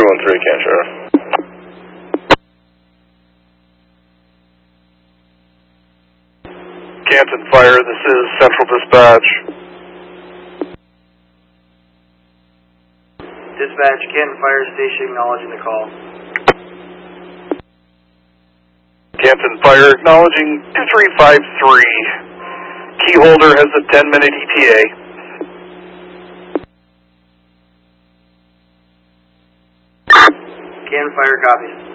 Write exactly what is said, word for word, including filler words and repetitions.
one three, Can Sheriff. Canton Fire, this is Central Dispatch. Dispatch, Canton Fire Station acknowledging the call. Canton Fire acknowledging two three five three. Keyholder has a ten minute E T A. Canton Fire copies.